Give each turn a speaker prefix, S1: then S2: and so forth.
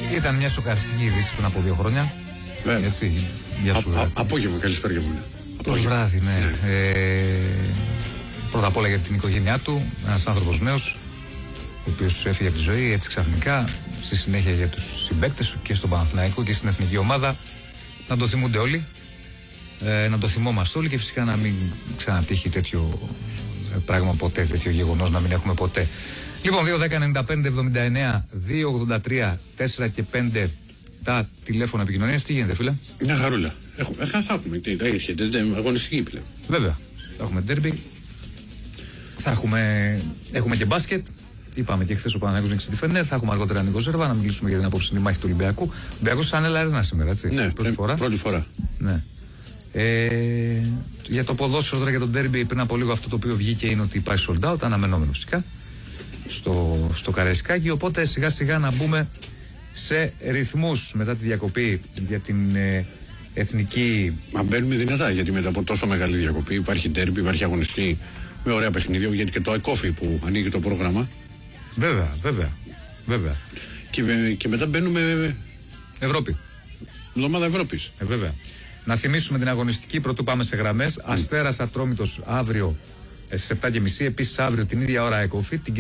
S1: Ήταν μια σοκαριστική είδηση πριν από 2 χρόνια. Έτσι, γεια σου.
S2: Απόγευμα, καλησπέρα για μένα.
S1: Το βράδυ, ναι. Πρώτα απ' όλα για την οικογένειά του, ένας άνθρωπος νέος, ο οποίος έφυγε από τη ζωή έτσι ξαφνικά. Στη συνέχεια για τους συμπαίκτες του και στον Παναθηναϊκό και στην εθνική ομάδα. Να το θυμούνται όλοι, να το θυμόμαστε όλοι και φυσικά να μην ξανατύχει τέτοιο πράγμα ποτέ, τέτοιο γεγονός να μην έχουμε ποτέ. Λοιπόν, 2-10-95-79, 2-83, 4 και 5 τα τηλέφωνα επικοινωνίας. Τι γίνεται, φίλε?
S2: Μια χαρούλα. Θα έχουμε, έρχεται αγωνιστική πλέον.
S1: Βέβαια, θα έχουμε ντέρμπι. Έχουμε και μπάσκετ. Είπαμε και χθες ο Παναθηναϊκός νίκησε τη Φενέρ. Θα έχουμε αργότερα Νίκο Ζέρβα να μιλήσουμε για την απόψινή μάχη του Ολυμπιακού. Ο Ολυμπιακός σαν Ελαρίνα σήμερα, έτσι.
S2: Ναι, πρώτη φορά.
S1: Ναι. Για το ποδόσφαιρο τώρα, για τον ντέρμπι, πριν από λίγο αυτό το οποίο βγήκε είναι ότι υπάρχει sold out, αναμενόμενο φυσικά, στο Καραϊσκάκι. Οπότε σιγά σιγά να μπούμε σε ρυθμούς μετά τη διακοπή για την εθνική.
S2: Μα μπαίνουμε δυνατά, γιατί μετά από τόσο μεγάλη διακοπή υπάρχει ντέρμπι, υπάρχει αγωνιστική με ωραία παιχνίδια, γιατί και το ΕΚΟΦΗ που ανοίγει το πρόγραμμα.
S1: Βέβαια.
S2: Και μετά μπαίνουμε
S1: Ευρώπη.
S2: Εβδομάδα Ευρώπης.
S1: Βέβαια. Να θυμίσουμε την αγωνιστική πρωτού πάμε σε γραμμές. Αστέρας Ατρόμητος αύριο στις 7.30. Επίσης αύριο την ίδια ώρα ΕΚΟΦΗ.